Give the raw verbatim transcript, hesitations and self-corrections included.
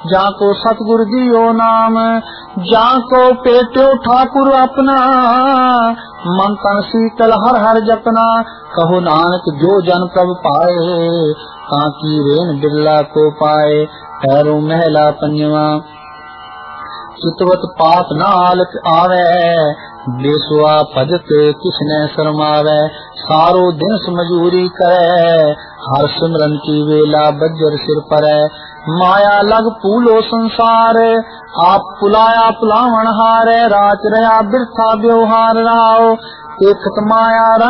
जाको सतगुर दियो नाम, जाको पेट्यो ठाकुर अपना, मन तन शीतल हर हर जपना। कहो नानक जो जन प्रभ पाए, कांकी रेन बिरला को पाए। पैरों महला पंजवा, चितवत पाप न आलत आवे, बेसुआ भजत किसने शरमावे। सारो दिन मजूरी करे, हर सिमरन की वेला बज्जर सिर पर। माया लग पूलो संसार, आप पुलाया पुलावन हारे। रात रहा बिरथा व्यवहार रहाओ, देखत माया